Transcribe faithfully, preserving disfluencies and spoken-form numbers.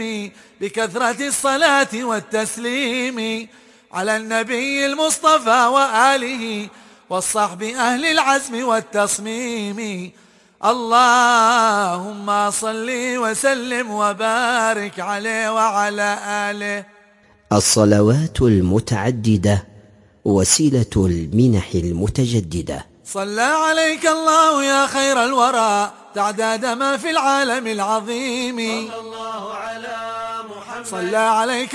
بكثرة الصلاة والتسليم على النبي المصطفى وآله والصحب أهل العزم والتصميم. اللهم صل وسلم وبارك عليه وعلى آله. الصلوات المتعددة وسيلة المنح المتجددة. صلى عليك الله يا خير الورى تعداد ما في العالم العظيم. صلى الله على محمد. صلى عليك